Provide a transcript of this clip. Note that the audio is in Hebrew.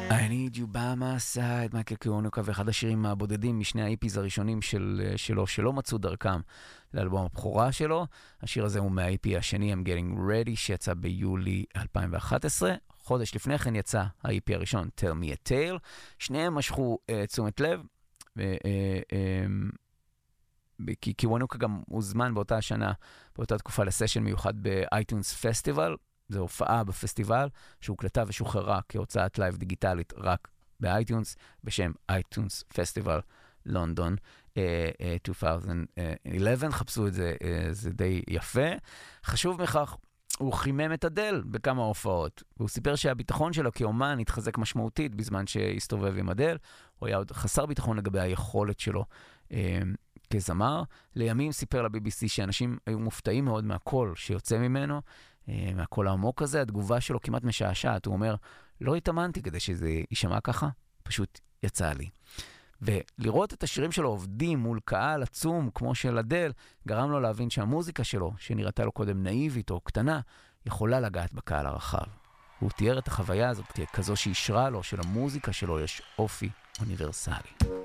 I need you by my side, מייקל קיוונוקה, ואחד השירים הבודדים משני האיפיז הראשונים שלו, שלא מצאו דרכם לאלבום הבכורה שלו. השיר הזה הוא מהאיפי השני, I'm Getting Ready, שיצא ביולי 2011. חודש לפני כן יצא האיפי הראשון, Tell Me a Tale. שניהם משכו תשומת לב, כי קיוונוקה גם הוזמן באותה השנה, באותה תקופה לסשן מיוחד באייטונס פסטיבל. זו הופעה בפסטיבל שהוקלטה ושוחררה כהוצאת לייב דיגיטלית רק באייטונס, בשם אייטונס פסטיבל לונדון 2011. חפשו את זה, זה די יפה. חשוב מכך, הוא חימם את אדל בכמה הופעות, והוא סיפר שהביטחון שלו כאומן התחזק משמעותית בזמן שהסתובב עם אדל. הוא היה עוד חסר ביטחון לגבי היכולת שלו כזמר. לימים סיפר ל-BBC שאנשים היו מופתעים מאוד מהקול שיוצא ממנו, מהקול העמוק הזה. התגובה שלו כמעט משעשעת. הוא אומר, לא התאמנתי כדי שזה יישמע ככה, פשוט יצא לי. ולראות את השירים שלו עובדים מול קהל עצום כמו של אדל, גרם לו להבין שהמוזיקה שלו, שנראתה לו קודם נאיבית או קטנה, יכולה לגעת בקהל הרחב. הוא תיאר את החוויה הזאת ככזו שישרה לו, שלמוזיקה שלו יש אופי אוניברסלי.